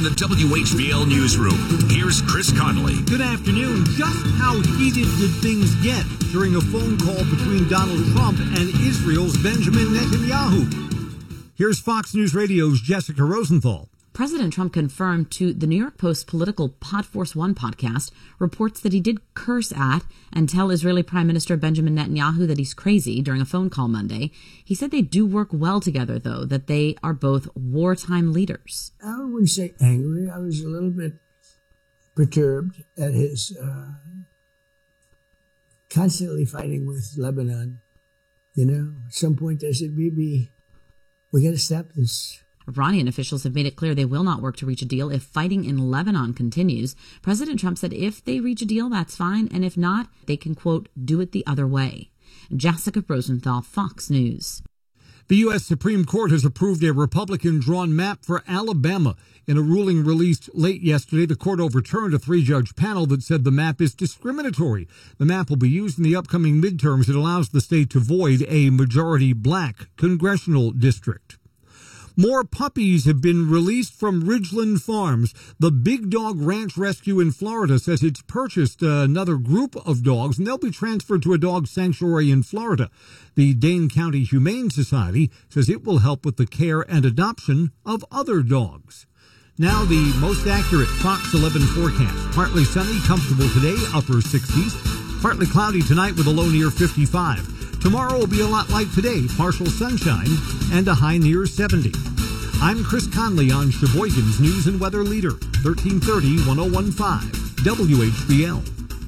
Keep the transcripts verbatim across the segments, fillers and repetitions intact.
from the W H B L Newsroom, here's Chris Conley. Good afternoon. Just how heated did things get during a phone call between Donald Trump and Israel's Benjamin Netanyahu? Here's Fox News Radio's Jessica Rosenthal. President Trump confirmed to the New York Post political Podforce One podcast reports that he did curse at and tell Israeli Prime Minister Benjamin Netanyahu that he's crazy during a phone call Monday. He said they do work well together, though, that they are both wartime leaders. I wouldn't say angry. I was a little bit perturbed at his uh, constantly fighting with Lebanon. You know, at some point I said, maybe we got to stop this. Iranian officials have made it clear they will not work to reach a deal if fighting in Lebanon continues. President Trump said if they reach a deal, that's fine, and if not, they can, quote, do it the other way. Jessica Rosenthal, Fox News. The U S Supreme Court has approved a Republican-drawn map for Alabama. In a ruling released late yesterday, the court overturned a three-judge panel that said the map is discriminatory. The map will be used in the upcoming midterms. It allows the state to void a majority black congressional district. More puppies have been released from Ridgeland Farms. The Big Dog Ranch Rescue in Florida says it's purchased another group of dogs, and they'll be transferred to a dog sanctuary in Florida. The Dane County Humane Society says it will help with the care and adoption of other dogs. Now the most accurate Fox eleven forecast. Partly sunny, comfortable today, upper sixties. Partly cloudy tonight with a low near fifty-five. Tomorrow will be a lot like today, partial sunshine and a high near seventy. I'm Chris Conley on Sheboygan's News and Weather Leader, thirteen thirty, ten fifteen, W H B L.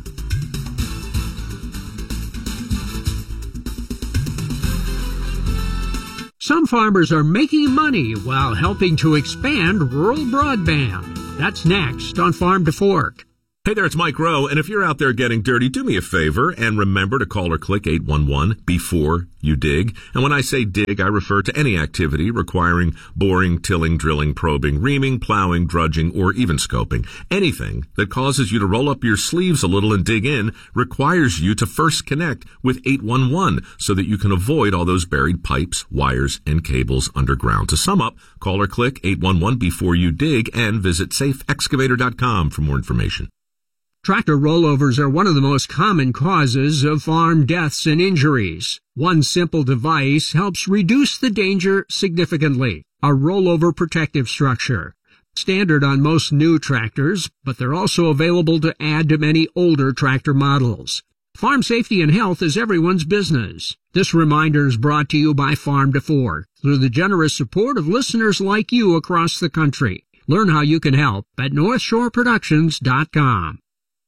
Some farmers are making money while helping to expand rural broadband. That's next on Farm to Fork. Hey there, it's Mike Rowe, and if you're out there getting dirty, do me a favor and remember to call or click eight one one before you dig. And when I say dig, I refer to any activity requiring boring, tilling, drilling, probing, reaming, plowing, drudging, or even scoping. Anything that causes you to roll up your sleeves a little and dig in requires you to first connect with eight one one so that you can avoid all those buried pipes, wires, and cables underground. To sum up, call or click eight one one before you dig and visit safe excavator dot com for more information. Tractor rollovers are one of the most common causes of farm deaths and injuries. One simple device helps reduce the danger significantly. A rollover protective structure. Standard on most new tractors, but they're also available to add to many older tractor models. Farm safety and health is everyone's business. This reminder is brought to you by Farm to Fork through the generous support of listeners like you across the country. Learn how you can help at north shore productions dot com.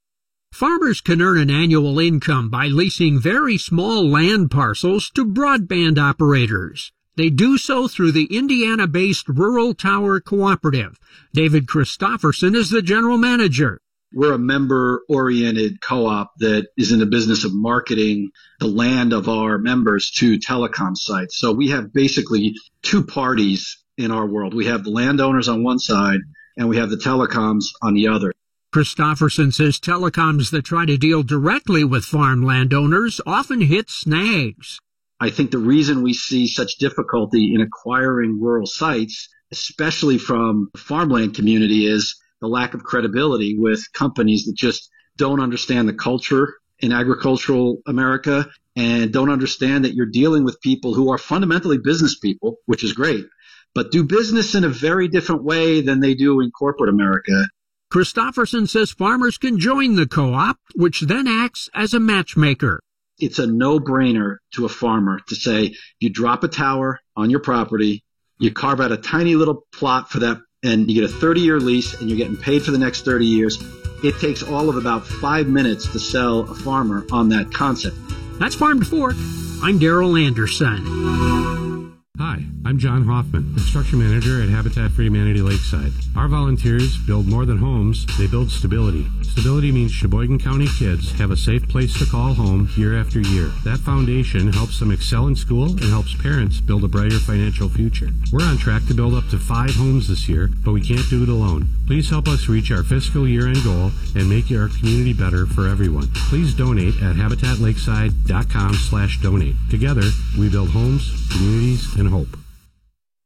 Farmers can earn an annual income by leasing very small land parcels to broadband operators. They do so through the Indiana-based Rural Tower Cooperative. David Christofferson is the general manager. We're a member-oriented co-op that is in the business of marketing the land of our members to telecom sites. So we have basically two parties in our world. We have the landowners on one side, and we have the telecoms on the other. Christofferson says telecoms that try to deal directly with farm landowners often hit snags. I think the reason we see such difficulty in acquiring rural sites, especially from the farmland community, is the lack of credibility with companies that just don't understand the culture in agricultural America and don't understand that you're dealing with people who are fundamentally business people, which is great, but do business in a very different way than they do in corporate America. Christofferson says farmers can join the co-op, which then acts as a matchmaker. It's a no-brainer to a farmer to say, you drop a tower on your property, you carve out a tiny little plot for that, and you get a thirty-year lease, and you're getting paid for the next thirty years. It takes all of about five minutes to sell a farmer on that concept. That's Farm to Fork. I'm Daryl Anderson. Hi, I'm John Hoffman, Construction Manager at Habitat for Humanity Lakeside. Our volunteers build more than homes, they build stability. Stability means Sheboygan County kids have a safe place to call home year after year. That foundation helps them excel in school and helps parents build a brighter financial future. We're on track to build up to five homes this year, but we can't do it alone. Please help us reach our fiscal year-end goal and make our community better for everyone. Please donate at habitat lakeside dot com slash donate. Together, we build homes, communities, and hope.